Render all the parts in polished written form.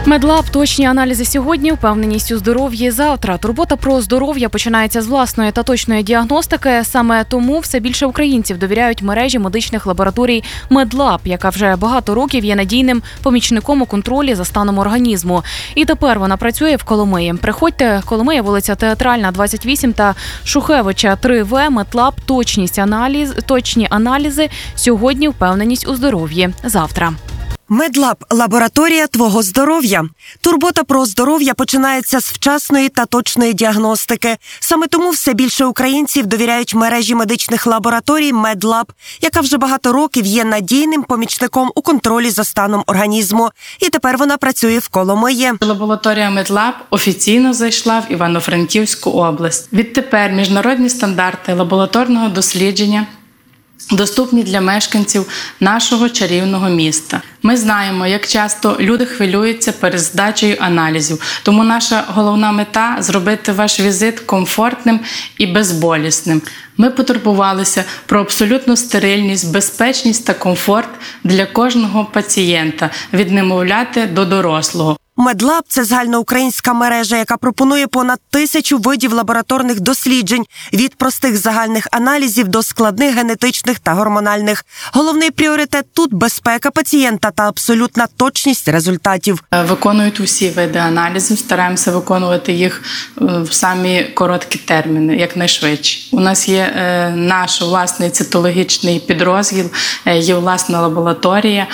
Медлаб – точні аналізи сьогодні, впевненість у здоров'ї завтра. Турбота про здоров'я починається з власної та точної діагностики. Саме тому все більше українців довіряють мережі медичних лабораторій Медлаб, яка вже багато років є надійним помічником у контролі за станом організму. І тепер вона працює в Коломиї. Приходьте, Коломия, вулиця Театральна, 28 та Шухевича, 3В. Медлаб – точні аналізи сьогодні, впевненість у здоров'ї завтра. Медлаб – лабораторія твого здоров'я. Турбота про здоров'я починається з вчасної та точної діагностики. Саме тому все більше українців довіряють мережі медичних лабораторій Медлаб, яка вже багато років є надійним помічником у контролі за станом організму. І тепер вона працює в Коломиї. Лабораторія Медлаб офіційно зайшла в Івано-Франківську область. Відтепер міжнародні стандарти лабораторного дослідження доступні для мешканців нашого чарівного міста. Ми знаємо, як часто люди хвилюються перед здачею аналізів, тому наша головна мета – зробити ваш візит комфортним і безболісним. Ми потурбувалися про абсолютну стерильність, безпечність та комфорт для кожного пацієнта, від немовляти до дорослого. Медлаб – це загальноукраїнська мережа, яка пропонує понад 1000 видів лабораторних досліджень, від простих загальних аналізів до складних генетичних та гормональних. Головний пріоритет тут – безпека пацієнта та абсолютна точність результатів. Виконують усі види аналізів, стараємося виконувати їх в самі короткі терміни, якнайшвидше. У нас є наш власний цитологічний підрозділ, є власна лабораторія,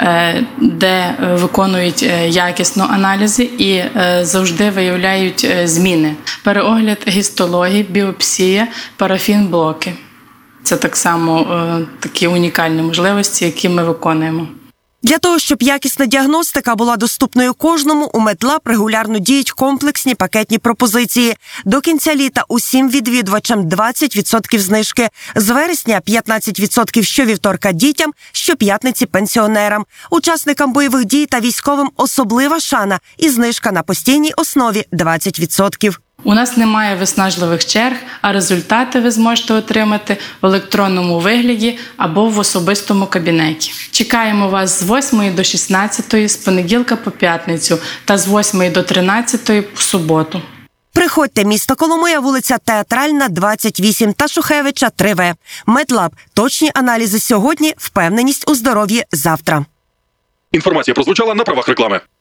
де виконують якісно аналізи і завжди виявляють зміни. Переогляд гістології, біопсія, парафін-блоки. Це так само такі унікальні можливості, які ми виконуємо. Для того, щоб якісна діагностика була доступною кожному, у Медлаб регулярно діють комплексні пакетні пропозиції. До кінця літа усім відвідувачам 20% знижки. З вересня 15% щовівторка дітям, щоп'ятниці пенсіонерам. Учасникам бойових дій та військовим особлива шана і знижка на постійній основі 20%. У нас немає виснажливих черг, а результати ви зможете отримати в електронному вигляді або в особистому кабінеті. Чекаємо вас з 8 до 16, з понеділка по п'ятницю та з 8 до 13 в суботу. Приходьте, місто Коломия, вулиця Театральна, 28 та Шухевича, 3В. Медлаб – точні аналізи сьогодні, впевненість у здоров'ї завтра. Інформація прозвучала на правах реклами.